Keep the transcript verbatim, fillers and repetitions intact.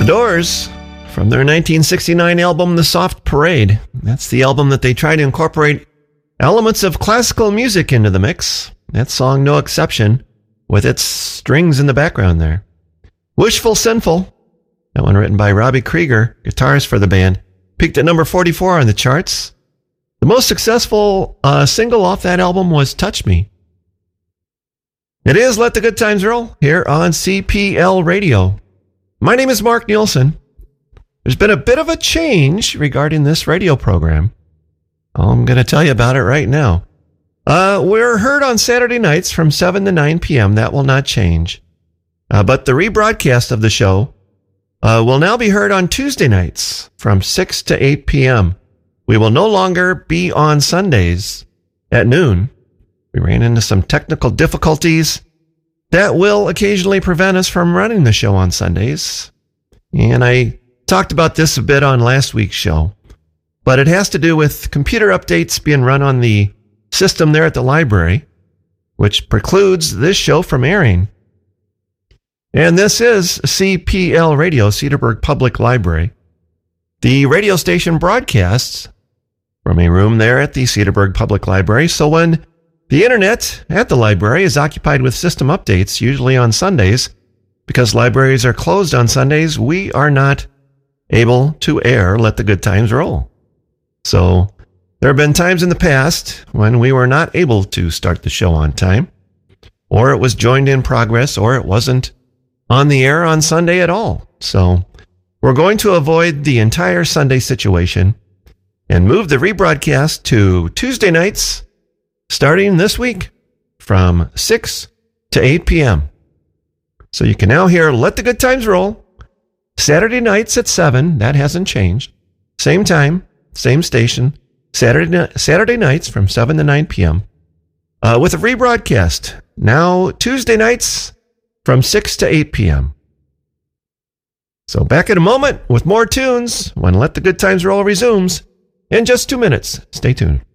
Doors, from their nineteen sixty-nine album, The Soft Parade. That's the album that they try to incorporate elements of classical music into the mix. That song, no exception, with its strings in the background there. Wishful Sinful, that one written by Robbie Krieger, guitarist for the band, peaked at number forty-four on the charts. The most successful uh, single off that album was Touch Me. It is Let the Good Times Roll here on C P L Radio. My name is Mark Nielsen. There's been a bit of a change regarding this radio program. I'm going to tell you about it right now. Uh, we're heard on Saturday nights from seven to nine p.m. That will not change. Uh, but the rebroadcast of the show uh, will now be heard on Tuesday nights from six to eight p.m. We will no longer be on Sundays at noon. We ran into some technical difficulties that will occasionally prevent us from running the show on Sundays. And I talked about this a bit on last week's show, but it has to do with computer updates being run on the system there at the library, which precludes this show from airing. And this is C P L Radio, Cedarburg Public Library. The radio station broadcasts from a room there at the Cedarburg Public Library, so when the internet at the library is occupied with system updates, usually on Sundays, because libraries are closed on Sundays, we are not able to air Let the Good Times Roll. So there have been times in the past when we were not able to start the show on time, or it was joined in progress, or it wasn't on the air on Sunday at all. So we're going to avoid the entire Sunday situation and move the rebroadcast to Tuesday nights starting this week from six to eight p.m. So you can now hear Let the Good Times Roll Saturday nights at seven. That hasn't changed. Same time, same station. Saturday Saturday nights from seven to nine p.m. Uh, with a rebroadcast now Tuesday nights from six to eight p.m. So back in a moment with more tunes when Let the Good Times Roll resumes in just two minutes. Stay tuned.